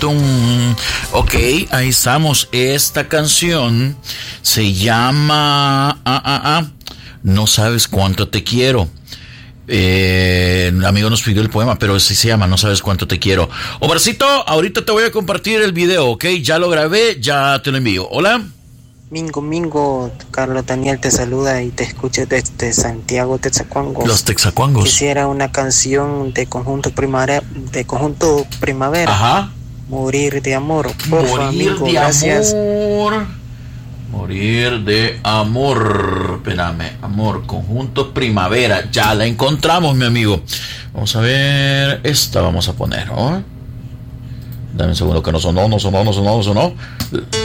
tum. Ok, ahí estamos. Esta canción se llama No sabes cuánto te quiero. El amigo nos pidió el poema, pero sí se llama No sabes cuánto te quiero. Omarcito, ahorita te voy a compartir el video, ok, ya lo grabé, ya te lo envío. Hola. Mingo, Carlos Daniel te saluda y te escucha desde Santiago, Texacuangos. Los texacuangos. Quisiera una canción de Conjunto Primavera. Ajá. Morir de amor. Morir amigo, de gracias. amor. Morir de amor. Espérame, amor, Conjunto Primavera. Ya la encontramos, mi amigo. Vamos a ver. Esta vamos a poner, ¿no? Dame un segundo que no sonó.